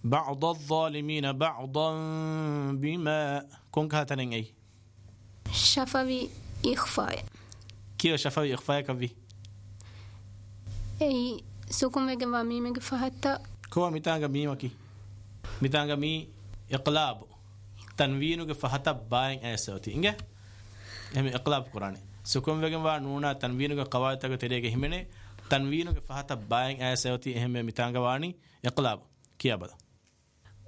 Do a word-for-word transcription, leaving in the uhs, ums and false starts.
بعض الظالمين بعضا بما كون كاتنين أي شفوي إخفاء كيو شفوي إخفاء كبي أي سكون وجه وميم وجه فهتا كوا ميتانغ مي وكي ميتانغ مي إقلاب تنوين وجه فهتا باين أسوتي إنجه هم إقلاب قرآن سكون وجه ونونا تنوين وجه قواعد تك تريه همنه تنوين وجه فهتا باين أسوتي هم ميتانغ واني إقلاب كيا بدا